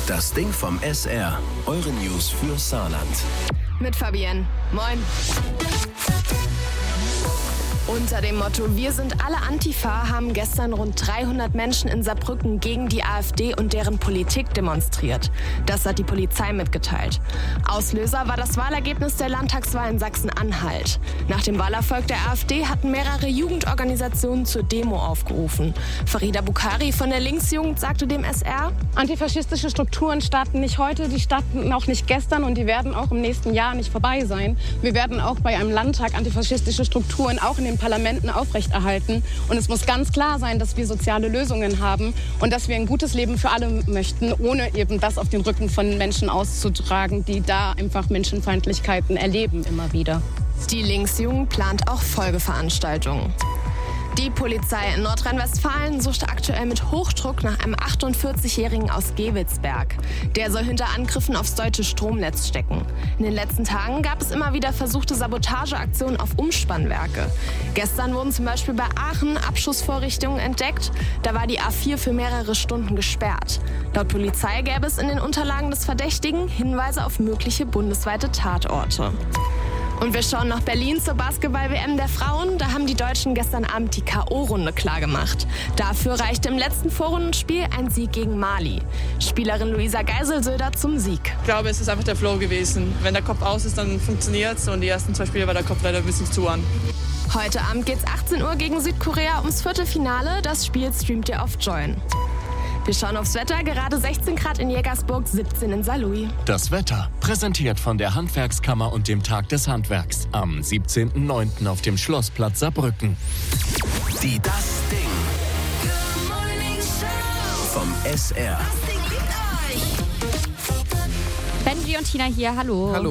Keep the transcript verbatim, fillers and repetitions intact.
Das Ding vom S R. Eure News für Saarland. Mit Fabienne. Moin. Unter dem Motto Wir sind alle Antifa haben gestern rund dreihundert Menschen in Saarbrücken gegen die AfD und deren Politik demonstriert. Das hat die Polizei mitgeteilt. Auslöser war das Wahlergebnis der Landtagswahl in Sachsen-Anhalt. Nach dem Wahlerfolg der AfD hatten mehrere Jugendorganisationen zur Demo aufgerufen. Farida Bukhari von der Linksjugend sagte dem S R: Antifaschistische Strukturen starten nicht heute, die starten auch nicht gestern und die werden auch im nächsten Jahr nicht vorbei sein. Wir werden auch bei einem Landtag antifaschistische Strukturen auch in den Parlamenten aufrechterhalten. Und es muss ganz klar sein, dass wir soziale Lösungen haben und dass wir ein gutes Leben für alle möchten, ohne eben das auf den Rücken von Menschen auszutragen, die da einfach Menschenfeindlichkeiten erleben immer wieder. Die Linksjugend plant auch Folgeveranstaltungen. Die Polizei in Nordrhein-Westfalen sucht aktuell mit Hochdruck nach einem achtundvierzigjährigen aus Gewelsberg. Der soll hinter Angriffen aufs deutsche Stromnetz stecken. In den letzten Tagen gab es immer wieder versuchte Sabotageaktionen auf Umspannwerke. Gestern wurden zum Beispiel bei Aachen Abschussvorrichtungen entdeckt. Da war die A vier für mehrere Stunden gesperrt. Laut Polizei gäbe es in den Unterlagen des Verdächtigen Hinweise auf mögliche bundesweite Tatorte. Und wir schauen nach Berlin zur Basketball-W M der Frauen. Da haben die Deutschen gestern Abend die K O-Runde klargemacht. Dafür reichte im letzten Vorrundenspiel ein Sieg gegen Mali. Spielerin Luisa Geiselsöder zum Sieg. Ich glaube, es ist einfach der Flow gewesen. Wenn der Kopf aus ist, dann funktioniert es. Und die ersten zwei Spiele war der Kopf leider ein bisschen zu an. Heute Abend geht's achtzehn Uhr gegen Südkorea ums Viertelfinale. Das Spiel streamt ihr auf Join. Wir schauen aufs Wetter, gerade sechzehn Grad in Jägersburg, siebzehn in Saarlouis. Das Wetter, präsentiert von der Handwerkskammer und dem Tag des Handwerks am siebzehnten neunten auf dem Schlossplatz Saarbrücken. Die Das Ding vom S R. Benji und Tina hier, hallo. Hallo.